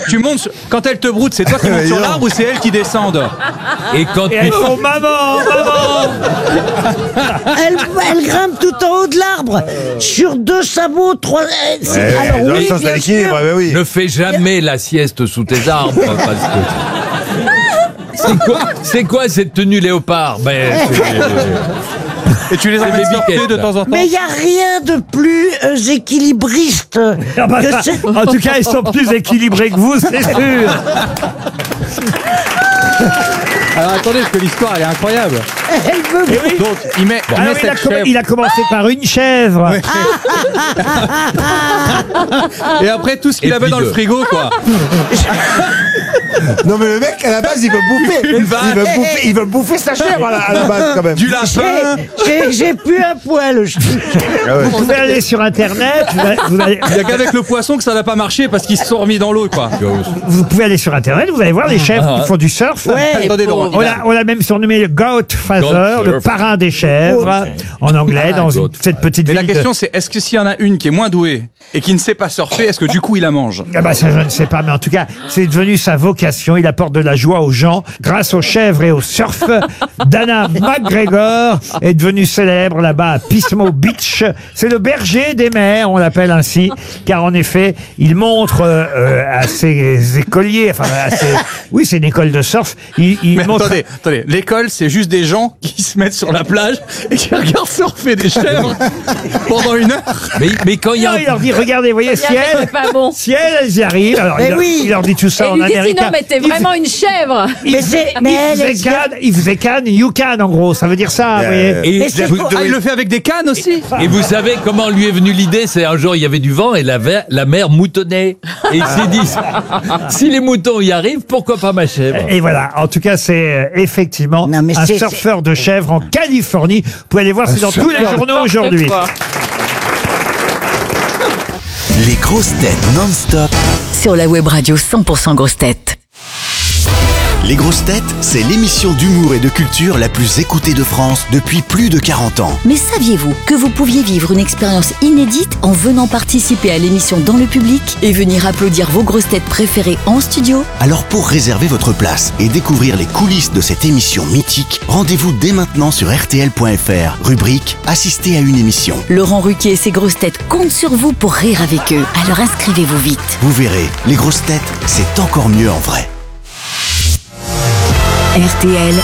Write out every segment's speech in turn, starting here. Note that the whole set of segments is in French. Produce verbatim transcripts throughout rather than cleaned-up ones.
tu montes, sur- quand elles te broutent, c'est toi qui montes sur l'arbre ou c'est elles qui descendent? Et quand Et elles font maman, maman. Elle, elle grimpe tout en haut de l'arbre, sur deux sabots, trois... euh, c'est- Eh, Alors dans le oui, sens de bien l'équilibre, sûr. eh ben oui. ne fais jamais la sieste sous tes arbres, parce que... C'est quoi, c'est quoi cette tenue léopard? Ben, c'est- Et tu les C'est emmènes des surfer biquettes, de là. temps en temps? Mais il n'y a rien de plus euh, équilibriste Ah bah, que ça- c'est- en tout cas, ils sont plus équilibrés que vous, c'est sûr. Alors attendez, parce que l'histoire elle est incroyable. Elle me... Eh oui. Donc il met, il Alors, met il, a cette comm- chèvre. il a commencé par une chèvre. Et après tout ce qu'il Et avait puis dans le deux. frigo quoi. Non mais le mec à la base il veut bouffer. Une Il vache. veut bouffer, il veut bouffer sa chèvre à la, à la base quand même. Du lapin. J'ai- J'ai plus un poil. je- Ah ouais. Vous pouvez aller sur Internet. Vous, allez- vous allez- Il y a qu'avec le poisson que ça n'a pas marché parce qu'ils se sont remis dans l'eau quoi. vous pouvez aller sur Internet. Vous allez voir les chèvres qui font du surf. Ouais. Attendez Laurent. On l'a, on l'a même surnommé le Goatfather, Goat le surf. parrain des chèvres, en anglais, dans une- Goat. cette petite Mais ville. la de- question c'est est-ce que s'il y en a une qui est moins douée et qui ne sait pas surfer, est-ce que du coup il la mange? Ah bah ça, je ne sais pas, mais en tout cas, c'est devenu sa vocation. Il apporte de la joie aux gens grâce aux chèvres et au surf. Dana McGregor est devenue célèbre là-bas à Pismo Beach. C'est le berger des mers, on l'appelle ainsi, car en effet, il montre euh, euh, à ses écoliers, enfin, à ses- oui, c'est une école de surf. Il, il Mais montre. attendez, attendez, l'école c'est juste des gens qui se mettent sur la plage et qui regardent surfer des chèvres pendant une heure. mais, mais quand il y a Non, il leur dit, regardez, voyez, si elles, C'est pas bon. si elles, elles y arrivent. Alors, Mais il, leur, oui. il leur dit tout ça Et en lui dit américain. sinon, mais t'es Il- vraiment une chèvre. Il, Mais c'est- il mais elle, faisait elle- can, il faisait can, you can en gros, ça veut dire ça, vous voyez. Et, Mais c'est vous, quoi- Ah, il le fait avec des cannes aussi. et vous savez comment lui est venue l'idée? C'est un jour il y avait du vent et la, ver- la mer moutonnait. Et il s'est dit, si les moutons y arrivent, pourquoi pas ma chèvre? Et voilà, en tout cas, c'est euh, effectivement Non, mais un c'est- surfeur de chèvres en Californie. Vous pouvez aller voir, c'est dans tous les journaux aujourd'hui. Les grosses têtes non-stop. Sur la web radio cent pour cent grosses têtes. Les grosses têtes, c'est l'émission d'humour et de culture la plus écoutée de France depuis plus de quarante ans. Mais saviez-vous que vous pouviez vivre une expérience inédite en venant participer à l'émission dans le public et venir applaudir vos grosses têtes préférées en studio? Alors pour réserver votre place et découvrir les coulisses de cette émission mythique, rendez-vous dès maintenant sur R T L point F R, rubrique Assister à une émission. Laurent Ruquier et ses grosses têtes comptent sur vous pour rire avec eux. Alors inscrivez-vous vite. Vous verrez, les grosses têtes, c'est encore mieux en vrai. R T L,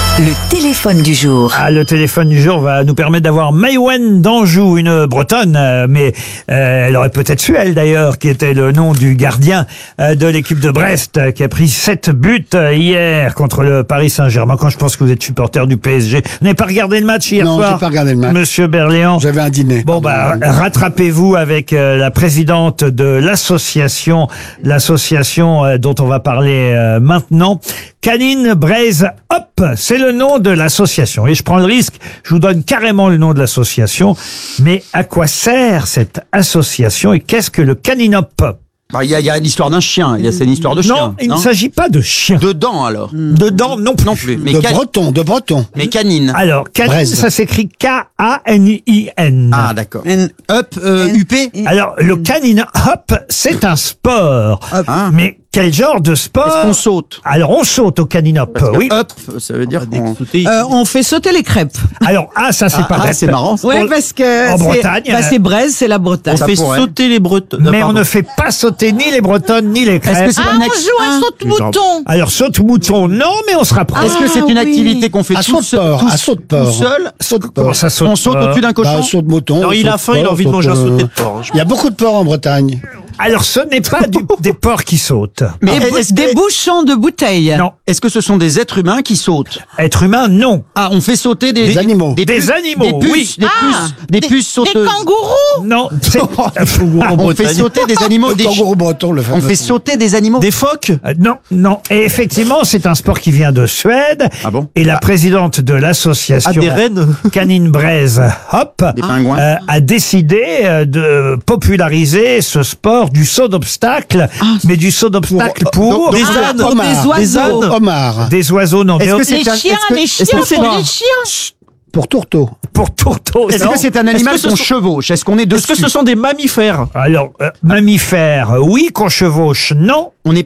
le téléphone du jour. Ah, le téléphone du jour va nous permettre d'avoir Maïwen d'Anjou, une Bretonne, euh, mais euh, elle aurait peut-être su, elle d'ailleurs, qui était le nom du gardien euh, de l'équipe de Brest, euh, qui a pris sept buts euh, hier contre le Paris Saint-Germain. Quand je pense que vous êtes supporter du P S G, vous n'avez pas regardé le match hier Non, soir? j'ai pas regardé le match. Monsieur Berléand. J'avais un dîner. Bon, bah, rattrapez-vous avec euh, la présidente de l'association, l'association euh, dont on va parler euh, maintenant. Canine Braise Hop, c'est le nom de l'association. Et je prends le risque, je vous donne carrément le nom de l'association. Mais à quoi sert cette association et qu'est-ce que le Canine Hop? Bah, il y a, il y a l'histoire d'un chien. Il y a, c'est une histoire de chien. Non, il ne s'agit pas de chien. Dedans, alors. Dedans, non plus. Non plus. Mais, De can- breton, de breton. mais canine. Alors, Canine, Braise. ça s'écrit K A N I N. Ah, d'accord. Up, euh, U P. Alors, le Canine Hop, c'est un sport. Ah. Mais quel genre de sport? Est-ce qu'on saute? Alors, on saute au Canine Hop, Parce que oui. Up, ça veut dire qu'on... Euh, on fait sauter les crêpes. Alors, ah, ça, c'est Ah, pas ah, bête. c'est marrant. Ouais, parce que en c'est- Bretagne, bah, euh, c'est Braise, c'est la Bretagne. Ça pourrait. les Bretons. Mais on ne fait pas sauter ni les Bretonnes, ni les Est-ce crêpes. que c'est Ah, une, on ac- joue à saute-mouton. Alors, saute-mouton, non, mais on se rapproche. Est-ce que c'est une Ah, oui. activité qu'on fait À tout, seul, saute-port, tout, à saute-port. tout seul? Saute-port. Comment ça saute On saute pas au-dessus d'un cochon? Bah, saute mouton. Alors, il a saute faim, il a porc, envie de saute, manger un euh, sauté de porc. Il y a beaucoup de porcs en Bretagne. Alors, ce n'est pas du- des porcs qui sautent. Mais Des, bou- est-ce, des bouchons de bouteilles. Non. est-ce que ce sont des êtres humains qui sautent? Être humain, non. Ah, on fait sauter des... Des animaux. Des, Des puces- animaux, Des puces, oui. des Ah, puces, des, puces Des sauteuses. kangourous. Non. c'est- Ah, on fait sauter des animaux... Le Des... kangourou breton, le On fameux. fait sauter des animaux... Des phoques Euh, Non, non. Et effectivement, c'est un sport qui vient de Suède. Ah bon? Et la présidente de l'association Ah, des rennes. Canine Braise Hop Des pingouins. euh, a décidé euh, de populariser ce sport du saut d'obstacle, mais du saut d'obstacle pour, Donc, Des donc, ânes. homard. Des oiseaux. Des homard. des oiseaux non Est-ce mais que c'est Les un- chiens, est-ce que- les est-ce chiens, que c'est pour un- les chiens. Pour tourteau. pour tourteau. Est-ce non. que c'est un animal Est-ce que qu'on ce sont- chevauche? Est-ce qu'on est dessus? Est-ce que ce sont des mammifères? Alors, euh, mammifères, oui, qu'on chevauche, non. On est